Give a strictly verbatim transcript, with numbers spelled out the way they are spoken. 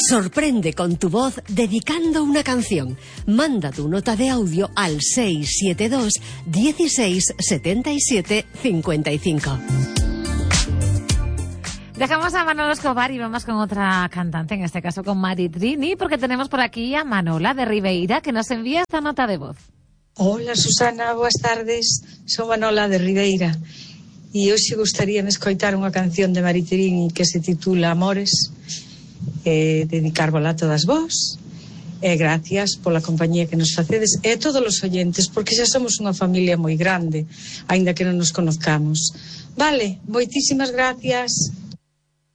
Sorprende con tu voz dedicando una canción. Manda tu nota de audio al seis siete dos, dieciséis, setenta y siete, cincuenta y cinco. Dejamos a Manolo Escobar y vamos con otra cantante, en este caso con Mari Trini, porque tenemos por aquí a Manola de Ribeira, que nos envía esta nota de voz. Hola Susana, boas tardes. Son Manola de Ribeira e hoxe gustaríame escoitar unha canción de Mari Trini que se titula Amores, eh, dedicárvola a todas vós, e gracias pola compañía que nos facedes e a todos os oyentes, porque xa somos unha familia moi grande, aínda que non nos conozcamos. Vale, moitísimas gracias.